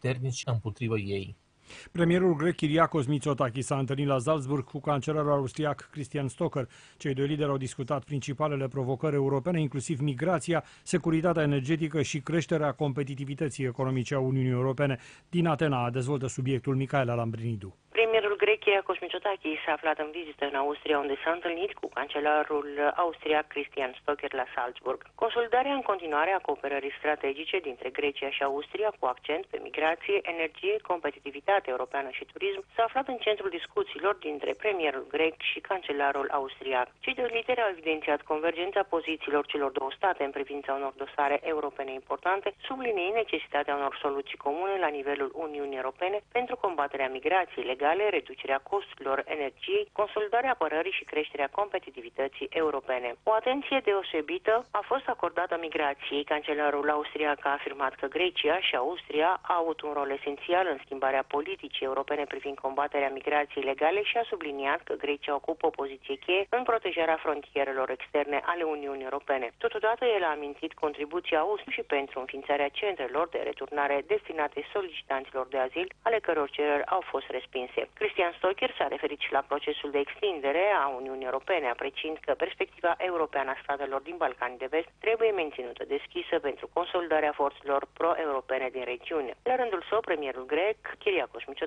puternici împotriva ei. Premierul grec Kyriakos Mitsotakis s-a întâlnit la Salzburg cu cancelarul austriac Christian Stocker. Cei doi lideri au discutat principalele provocări europene, inclusiv migrația, securitatea energetică și creșterea competitivității economice a Uniunii Europene. Din Atena dezvoltă subiectul Micaela Lambrinidu. Premierul grec Kyriakos Mitsotakis s-a aflat în vizită în Austria, unde s-a întâlnit cu cancelarul austriac Christian Stocker la Salzburg. Consolidarea în continuare a cooperării strategice dintre Grecia și Austria, cu accent pe migrație, energie, competitivitate europeană și turism, s-a aflat în centrul discuțiilor dintre premierul grec și cancelarul austriac. Cei doi lideri au evidențiat convergența pozițiilor celor două state în privința unor dosare europene importante, subliniind necesitatea unor soluții comune la nivelul Uniunii Europene pentru combaterea migrației legale, reducerea costurilor energiei, consolidarea apărării și creșterea competitivității europene. O atenție deosebită a fost acordată migrației. Cancelarul austriac a afirmat că Grecia și Austria au avut un rol esențial în schimbarea politicii europene privind combaterea migrației legale și a subliniat că Grecia ocupă o poziție cheie în protejarea frontierelor externe ale Uniunii Europene. Totodată, el a amintit contribuția Austriei și pentru înființarea centrelor de returnare destinate solicitanților de azil, ale căror cereri au fost respinse. Christian Stocker s-a referit și la procesul de extindere a Uniunii Europene, apreciind că perspectiva europeană a statelor din Balcanii de Vest trebuie menținută deschisă pentru consolidarea forțelor pro-europene din regiune. La rândul său, premierul grec Kyriakos Mitsotakis